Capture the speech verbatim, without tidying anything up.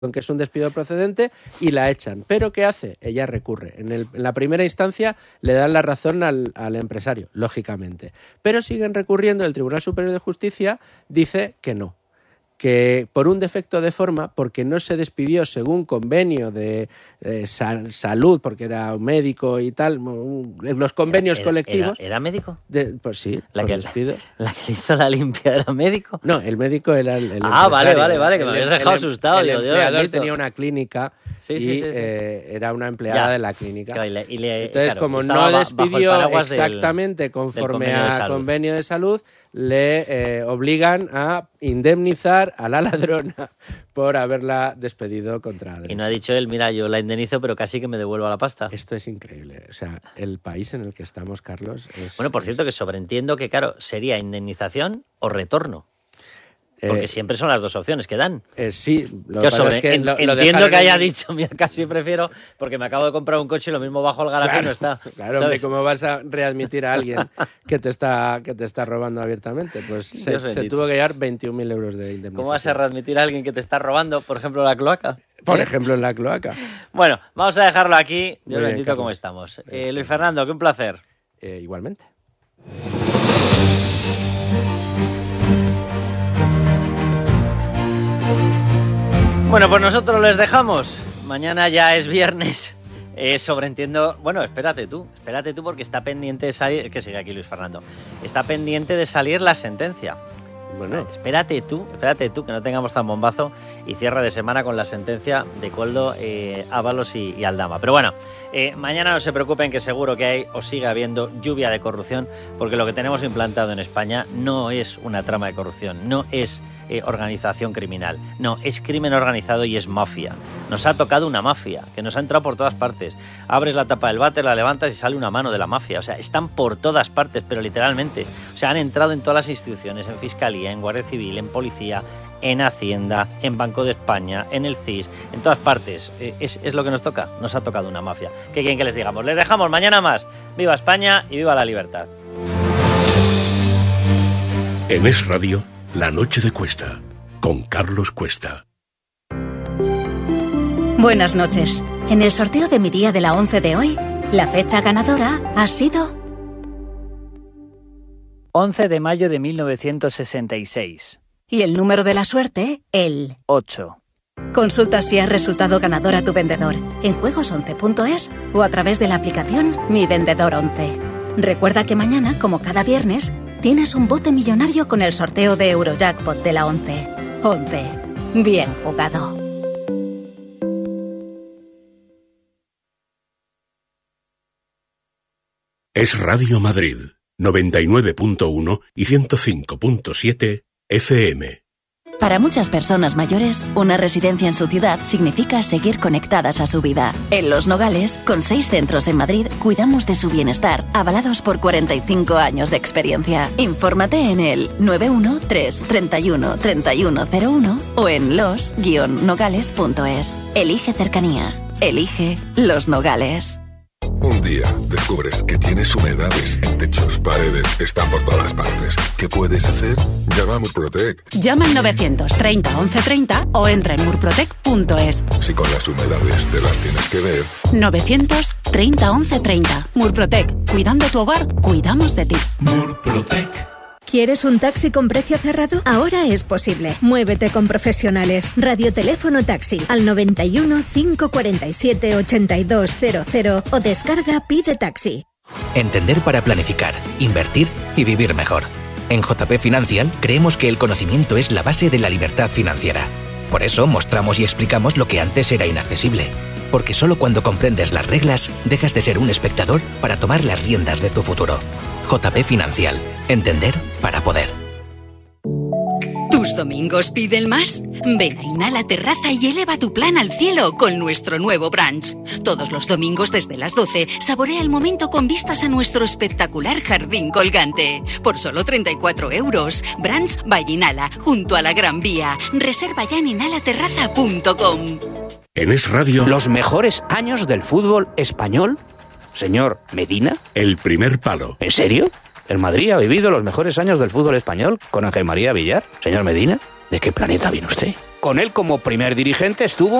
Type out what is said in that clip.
que es un despido procedente y la echan. ¿Pero qué hace? Ella recurre. En, el, en la primera instancia le dan la razón al, al empresario, lógicamente. Pero siguen recurriendo. El Tribunal Superior de Justicia dice que no, que por un defecto de forma, porque no se despidió según convenio de eh, sal, salud, porque era un médico y tal, los convenios ¿Era, era, colectivos... ¿Era, era médico? De, pues sí, la por que, despido. ¿La que hizo la limpia era médico? No, el médico era el, el Ah, vale, vale, vale, que el, me habías el, dejado el, asustado. El, digo, el Dios, empleador bendito. tenía una clínica sí, y sí, sí, sí. Eh, era una empleada ya. de la clínica. Y le, y le, Entonces, claro, como no despidió exactamente del, conforme del convenio a convenio de salud, le eh, obligan a indemnizar a la ladrona por haberla despedido contra derecho. Y no ha dicho él, mira, yo la indemnizo, pero casi que me devuelva la pasta. Esto es increíble. O sea, el país en el que estamos, Carlos, es... Bueno, por cierto, que sobreentiendo que, claro, sería indemnización o retorno. Porque eh, siempre son las dos opciones que dan. Eh, sí, lo que sobre, es que en, lo, lo entiendo que haya en... dicho, mira, casi prefiero, porque me acabo de comprar un coche y lo mismo bajo el garaje claro, y no está. Claro, hombre, ¿cómo vas a readmitir a alguien que te está, que te está robando abiertamente? Pues se, se tuvo que llevar veintiún mil euros de indemnización. ¿Cómo vas a readmitir a alguien que te está robando, por ejemplo, la cloaca? Por ¿Eh? ejemplo, en la cloaca. Bueno, vamos a dejarlo aquí. Dios bien, bendito, Carlos. ¿cómo estamos? Eh, Este... Luis Fernando, qué un placer. Eh, igualmente. Bueno, pues nosotros les dejamos. Mañana ya es viernes. Eh, sobreentiendo... Bueno, espérate tú. Espérate tú porque está pendiente de salir... Que sigue aquí Luis Fernando. Está pendiente de salir la sentencia. Bueno. Espérate tú, espérate tú, que no tengamos tan bombazo y cierre de semana con la sentencia de Koldo, eh, Ábalos y, y Aldama. Pero bueno, eh, mañana no se preocupen que seguro que hay o sigue habiendo lluvia de corrupción, porque lo que tenemos implantado en España no es una trama de corrupción, no es eh, organización criminal, no, es crimen organizado y es mafia. Nos ha tocado una mafia, que nos ha entrado por todas partes. Abres la tapa del váter, la levantas y sale una mano de la mafia. O sea, están por todas partes, pero literalmente. O sea, han entrado en todas las instituciones, en Fiscalía, en Guardia Civil, en Policía, en Hacienda, en Banco de España, en el C I S, en todas partes. Eh, es, es lo que nos toca, nos ha tocado una mafia. ¿Qué quieren que les digamos? Les dejamos mañana más. ¡Viva España y viva la libertad! En Es Radio, La Noche de Cuesta, con Carlos Cuesta. Buenas noches. En el sorteo de mi día de la once de hoy, la fecha ganadora ha sido... once de mayo de mil novecientos sesenta y seis. Y el número de la suerte, el... ocho. Consulta si has resultado ganador a tu vendedor en juegos once punto es o a través de la aplicación Mi Vendedor once. Recuerda que mañana, como cada viernes, tienes un bote millonario con el sorteo de Eurojackpot de la once. once. Bien jugado. Es Radio Madrid, noventa y nueve punto uno y ciento cinco punto siete F M. Para muchas personas mayores, una residencia en su ciudad significa seguir conectadas a su vida. En Los Nogales, con seis centros en Madrid, cuidamos de su bienestar, avalados por cuarenta y cinco años de experiencia. Infórmate en el nueve uno tres, treinta y uno, treinta y uno cero uno o en los guion nogales punto es. Elige cercanía. Elige Los Nogales. Un día descubres que tienes humedades en techos, paredes, están por todas partes. ¿Qué puedes hacer? Llama a Murprotec. Llama al novecientos treinta once treinta o entra en murprotec punto es. Si con las humedades te las tienes que ver. novecientos treinta once treinta. Murprotec. Cuidando tu hogar, cuidamos de ti. Murprotec. ¿Quieres un taxi con precio cerrado? Ahora es posible. Muévete con profesionales. Radioteléfono Taxi al noventa y uno, cinco cuarenta y siete, ochenta y dos cero cero o descarga Pide Taxi. Entender para planificar, invertir y vivir mejor. En J P Financial creemos que el conocimiento es la base de la libertad financiera. Por eso mostramos y explicamos lo que antes era inaccesible. Porque solo cuando comprendes las reglas, dejas de ser un espectador para tomar las riendas de tu futuro. J P Financial. Entender para poder. ¿Tus domingos piden más? Ven a Inhala Terraza y eleva tu plan al cielo con nuestro nuevo brunch. Todos los domingos desde las doce, saborea el momento con vistas a nuestro espectacular jardín colgante. Por solo treinta y cuatro euros. Brunch by Inhala, junto a la Gran Vía. Reserva ya en inhala terraza punto com. En Es Radio... ¿Los mejores años del fútbol español? Señor Medina. El primer palo. ¿En serio? ¿El Madrid ha vivido los mejores años del fútbol español con Ángel María Villar? Señor Medina, ¿de qué planeta viene usted? Con él como primer dirigente estuvo